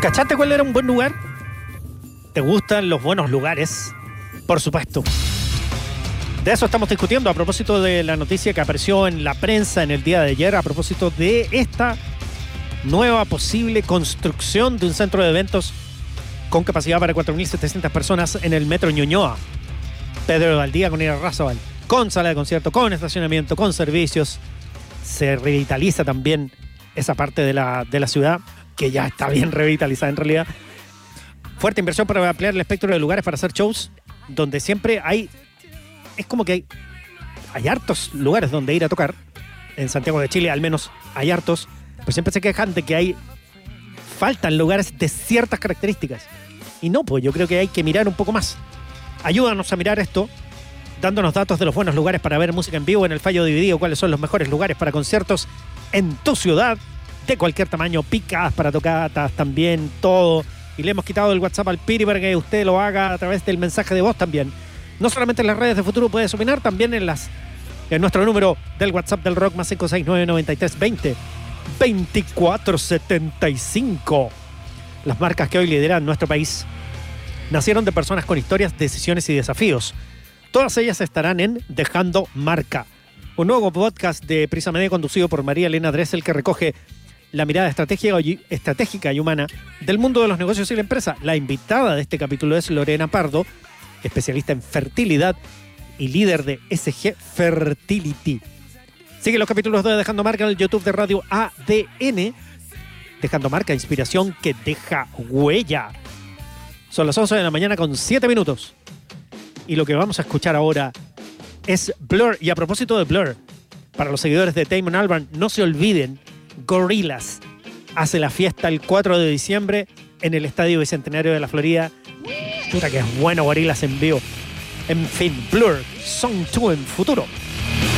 ¿Cachaste cuál era un buen lugar? ¿Te gustan los buenos lugares? Por supuesto. De eso estamos discutiendo a propósito de la noticia que apareció en la prensa en el día de ayer, a propósito de esta nueva posible construcción de un centro de eventos con capacidad para 4.700 personas en el metro Ñuñoa. Pedro de Valdía con Irarrázaval, con sala de concierto, con estacionamiento, con servicios. Se revitaliza también esa parte de la ciudad, que ya está bien revitalizada en realidad. Fuerte inversión para ampliar el espectro de lugares para hacer shows, donde siempre hay... Es como que hay hartos lugares donde ir a tocar. En Santiago de Chile al menos hay hartos, pero siempre se quejan de que faltan lugares de ciertas características. Y no, pues yo creo que hay que mirar un poco más. Ayúdanos a mirar esto, dándonos datos de los buenos lugares para ver música en vivo en el Fallo Dividido, cuáles son los mejores lugares para conciertos en tu ciudad, de cualquier tamaño, picadas para tocatas también, todo. Y le hemos quitado el WhatsApp al Piri para que usted lo haga a través del mensaje de voz también. No solamente en las redes de Futuro puedes opinar, también en nuestro número del WhatsApp del Rock, más 569-9320-2475. Las marcas que hoy lideran nuestro país nacieron de personas con historias, decisiones y desafíos. Todas ellas estarán en Dejando Marca, un nuevo podcast de Prisa Media conducido por María Elena Dressel, que recoge la mirada estratégica y humana del mundo de los negocios y la empresa. La invitada de este capítulo es Lorena Pardo, especialista en fertilidad y líder de SG Fertility. Sigue los capítulos de Dejando Marca en el YouTube de Radio ADN. Dejando Marca, inspiración que deja huella. Son las 11 de la mañana con 7 minutos. Y lo que vamos a escuchar ahora es Blur. Y a propósito de Blur, para los seguidores de Damon Albarn, no se olviden, Gorillaz hace la fiesta el 4 de diciembre en el Estadio Bicentenario de la Florida. Puta que es bueno Gorillaz en vivo. En fin, Blur, Song 2 en Futuro.